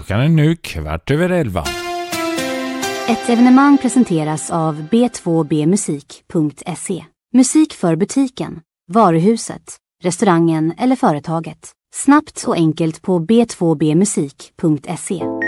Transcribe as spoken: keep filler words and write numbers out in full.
Klockan är nu kvart över elva. Ett evenemang presenteras av b två b musik punkt se. Musik för butiken, varuhuset, restaurangen eller företaget. Snabbt och enkelt på b två b musik punkt se.